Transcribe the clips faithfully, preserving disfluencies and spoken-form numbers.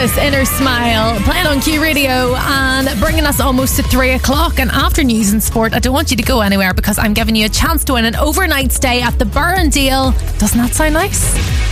Oasis, Inner Smile, playing on Q Radio and bringing us almost to three o'clock. And after news and sport, I don't want you to go anywhere because I'm giving you a chance to win an overnight stay at the Burrendale. Doesn't that sound nice?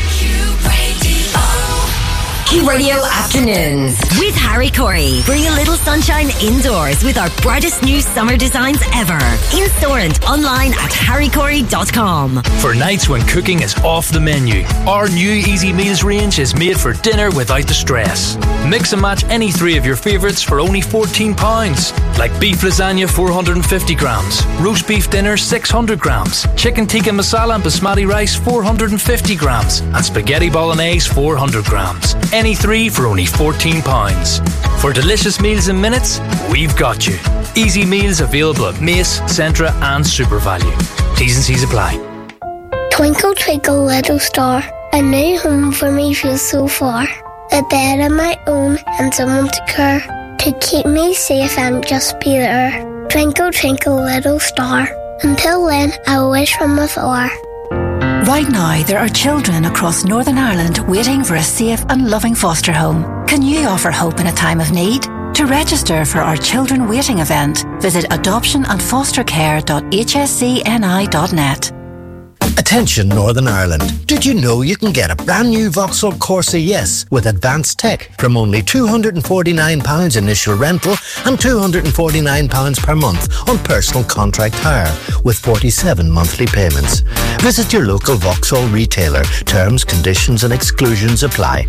Q Radio Afternoons with Harry Corey. Bring a little sunshine indoors with our brightest new summer designs ever. In store and online at harry corey dot com. For nights when cooking is off the menu, our new Easy Meals range is made for dinner without the stress. Mix and match any three of your favourites for only fourteen pounds. Like beef lasagna four hundred fifty grams, roast beef dinner six hundred grams, chicken tikka masala and basmati rice four hundred fifty grams, and spaghetti bolognese four hundred grams. Any three for only fourteen pounds. For delicious meals in minutes, we've got you. Easy Meals available at Mace, Centra and SuperValue. T's and C's apply. Twinkle, twinkle, little star, a new home for me feels so far. A bed of my own and someone to care, to keep me safe and just be there. Twinkle, twinkle, little star, until then I wish from afar. Right now, there are children across Northern Ireland waiting for a safe and loving foster home. Can you offer hope in a time of need? To register for our Children Waiting event, visit adoption and foster care dot h s c n i dot net. Attention Northern Ireland. Did you know you can get a brand new Vauxhall Corsa Yes with advanced tech from only two hundred forty-nine pounds initial rental and two hundred forty-nine pounds per month on personal contract hire with forty-seven monthly payments. Visit your local Vauxhall retailer. Terms, conditions and exclusions apply.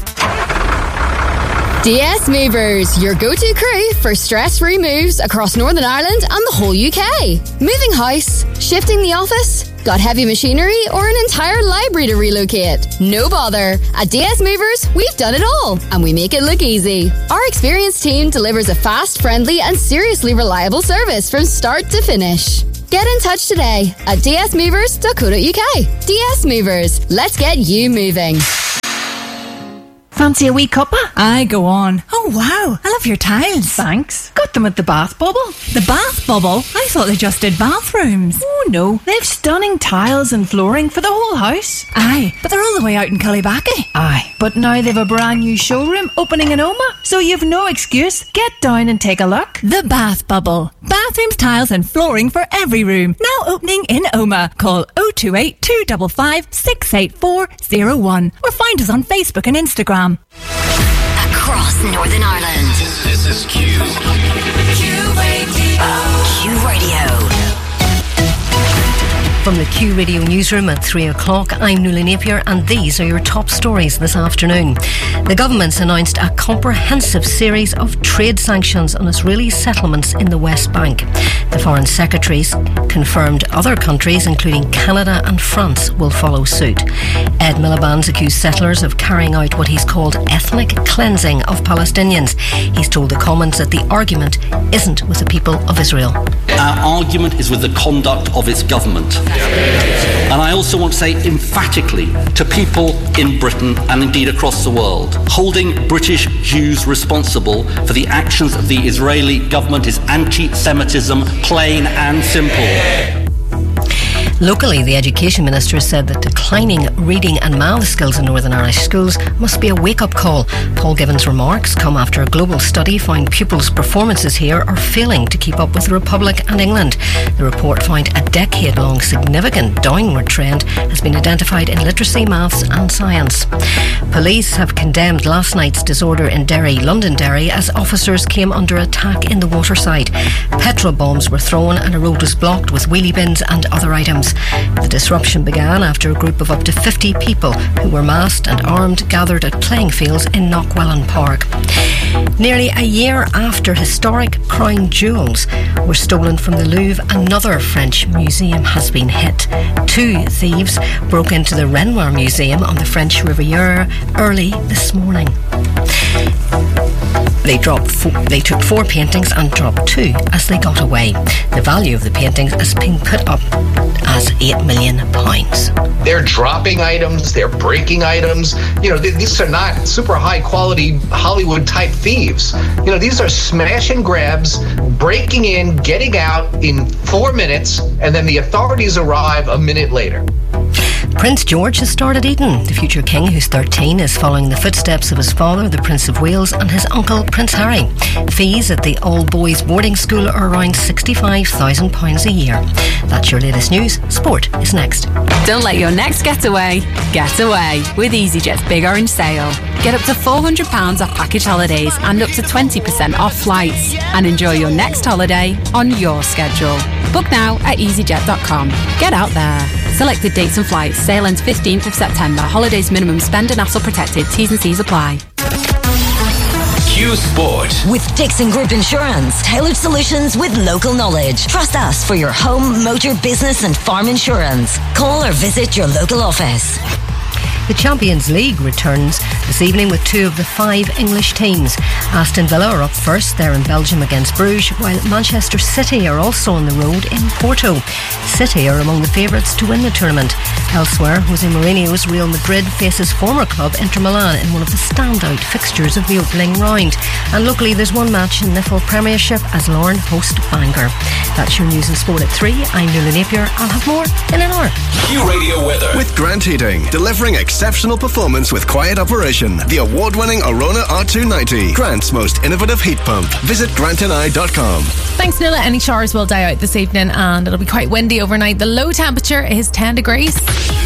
D S Movers, your go-to crew for stress-free moves across Northern Ireland and the whole U K. Moving house, shifting the office, got heavy machinery or an entire library to relocate? No bother. At D S Movers, we've done it all and we make it look easy. Our experienced team delivers a fast, friendly and seriously reliable service from start to finish. Get in touch today at d s movers dot co dot u k. D S Movers, let's get you moving. Fancy a wee cuppa? Aye, go on. Oh, wow. I love your tiles. Thanks. Got them at the Bath Bubble. The Bath Bubble? I thought they just did bathrooms. Oh, no. They've stunning tiles and flooring for the whole house. Aye, but they're all the way out in Cullybackey. Aye, but now they've a brand new showroom opening in Oma, so you've no excuse. Get down and take a look. The Bath Bubble. Bathrooms, tiles and flooring for every room. Now opening in Oma. Call oh two eight, two five five, six eight four oh one or find us on Facebook and Instagram. Across Northern Ireland. This is Q. Q Radio. Q Radio. From the Q Radio newsroom at three o'clock, I'm Nuala Napier and these are your top stories this afternoon. The government's announced a comprehensive series of trade sanctions on Israeli settlements in the West Bank. The Foreign Secretaries confirmed other countries, including Canada and France, will follow suit. Ed Miliband's accused settlers of carrying out what he's called ethnic cleansing of Palestinians. He's told the Commons that the argument isn't with the people of Israel. Our argument is with the conduct of its government. And I also want to say emphatically to people in Britain and indeed across the world, holding British Jews responsible for the actions of the Israeli government is anti-Semitism, plain and simple. Locally, the Education Minister said that declining reading and maths skills in Northern Irish schools must be a wake-up call. Paul Given's remarks come after a global study found pupils' performances here are failing to keep up with the Republic and England. The report found a decade-long significant downward trend has been identified in literacy, maths and science. Police have condemned last night's disorder in Derry, Londonderry, as officers came under attack in the waterside. Petrol bombs were thrown and a road was blocked with wheelie bins and other items. The disruption began after a group of up to fifty people who were masked and armed gathered at playing fields in Knockwellan Park. Nearly a year after historic crown jewels were stolen from the Louvre, another French museum has been hit. Two thieves broke into the Renoir Museum on the French Riviera early this morning. They dropped four, they took four paintings and dropped two as they got away. The value of the paintings has been put up as eight million pounds. They're dropping items, they're breaking items. You know, th- these are not super high quality Hollywood type thieves. You know, these are smash and grabs, breaking in, getting out in four minutes, and then the authorities arrive a minute later. Prince George has started Eton. The future king, who's thirteen, is following the footsteps of his father, the Prince of Wales, and his uncle, Prince Harry. Fees at the all-boys boarding school are around sixty-five thousand pounds a year. That's your latest news. Sport is next. Don't let your next getaway get away with EasyJet's Big Orange Sale. Get up to four hundred pounds off package holidays and up to twenty percent off flights. And enjoy your next holiday on your schedule. Book now at easyjet dot com. Get out there. Selected dates and flights. Sale ends fifteenth of September. Holidays minimum spend and hassle protected. T's and C's apply. Q Sport. With Dixon Group Insurance. Tailored solutions with local knowledge. Trust us for your home, motor, business and farm insurance. Call or visit your local office. The Champions League returns this evening with two of the five English teams. Aston Villa are up first. They're in Belgium against Bruges, while Manchester City are also on the road in Porto. City are among the favourites to win the tournament. Elsewhere, Jose Mourinho's Real Madrid faces former club Inter Milan in one of the standout fixtures of the opening round. And locally, there's one match in Niffle Premiership as Lauren host Bangor. That's your news and sport at three. I'm Nuala Napier. I'll have more in an hour. Q Radio weather with Grant Heating, delivering exceptional performance with quiet operation. The award-winning Arona R two ninety, Grant's most innovative heat pump. Visit grant and I dot com. Thanks, Nuala. Any showers will die out this evening and it'll be quite windy overnight. The low temperature is ten degrees.